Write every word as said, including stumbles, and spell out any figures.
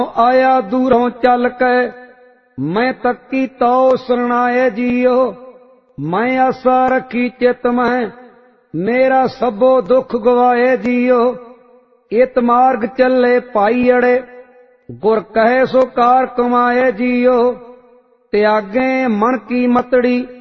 आया दूरों चल के मैं तकी तो सुनाए जियो। मैं आशा रखी चित में मेरा सबो दुख गवाए जियो। इत मार्ग चले पाई अड़े गुर कहे सो कार कमाए जियो। त्यागे मन की मतड़ी